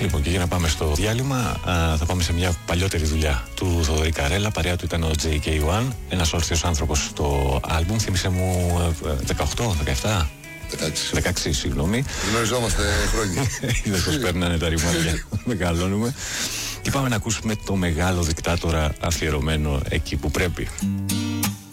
Λοιπόν, και για να πάμε στο διάλειμμα, θα πάμε σε μια παλιότερη δουλειά του Θοδωρή Καρέλα. Παρέα του ήταν ο JK1, ένας όρθιος άνθρωπος στο άλμπουμ. Θύμισε μου 18, 17. 16, συγγνώμη. Γνωριζόμαστε χρόνια. Είδες πως παίρνανε τα ρημάδια. Μεγαλώνουμε. Και πάμε να ακούσουμε το μεγάλο δικτάτορα αφιερωμένο εκεί που πρέπει.